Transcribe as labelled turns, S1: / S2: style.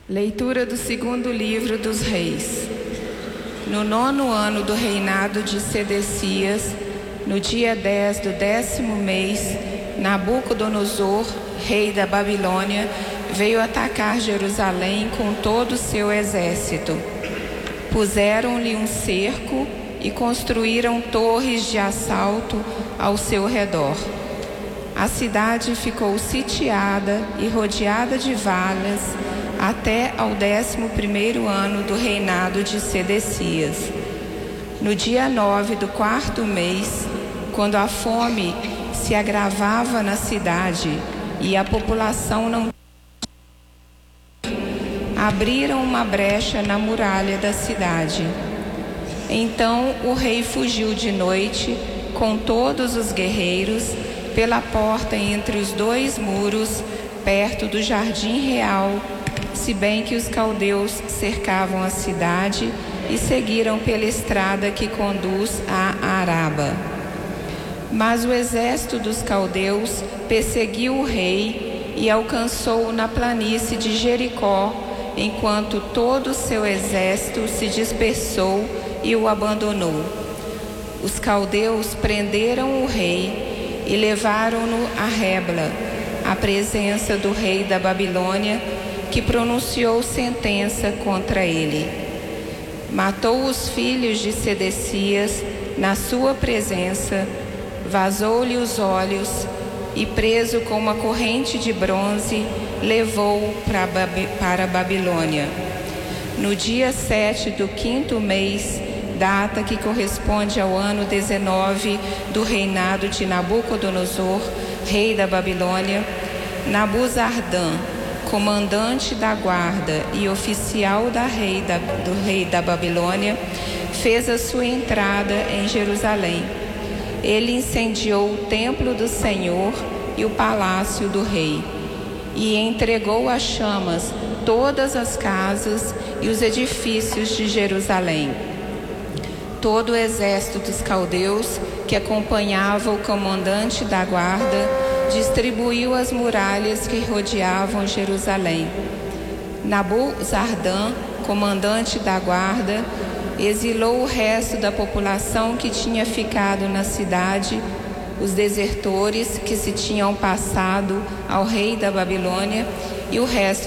S1: Leitura do segundo livro dos Reis. No 9º ano do reinado de Sedecias, no dia 10 do 10º mês, Nabucodonosor, rei da Babilônia, veio atacar Jerusalém com todo o seu exército. Puseram-lhe um cerco e construíram torres de assalto ao seu redor. A cidade ficou sitiada e rodeada de valas até ao 11º ano do reinado de Sedecias. No dia 9 do 4º mês, quando a fome se agravava na cidade e a população não abriram uma brecha na muralha da cidade. Então o rei fugiu de noite com todos os guerreiros pela porta entre os dois muros, perto do jardim real, se bem que os caldeus cercavam a cidade e seguiram pela estrada que conduz a Araba. Mas o exército dos caldeus perseguiu o rei e alcançou-o na planície de Jericó, enquanto todo o seu exército se dispersou e o abandonou. Os caldeus prenderam o rei e levaram-no a Rebla, à presença do rei da Babilônia, que pronunciou sentença contra ele. Matou os filhos de Sedecias na sua presença, vazou-lhe os olhos e, preso com uma corrente de bronze, levou-o para a Babilônia. No dia 7 do 5º mês, data que corresponde ao ano 19 do reinado de Nabucodonosor, rei da Babilônia, Nabuzardã, comandante da guarda e oficial do rei da Babilônia, fez a sua entrada em Jerusalém. Ele incendiou o templo do Senhor e o palácio do rei, e entregou às chamas todas as casas e os edifícios de Jerusalém. Todo o exército dos caldeus que acompanhava o comandante da guarda distribuiu as muralhas que rodeavam Jerusalém. Nabuzardã, comandante da guarda, exilou o resto da população que tinha ficado na cidade, os desertores que se tinham passado ao rei da Babilônia e o resto